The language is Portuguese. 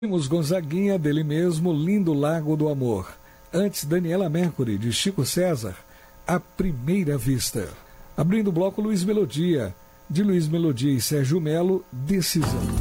Temos Gonzaguinha, dele mesmo, Lindo Lago do Amor. Antes, Daniela Mercury, de Chico César, À Primeira Vista. Abrindo o bloco, Luiz Melodia, de Luiz Melodia e Sérgio Melo, Decisão.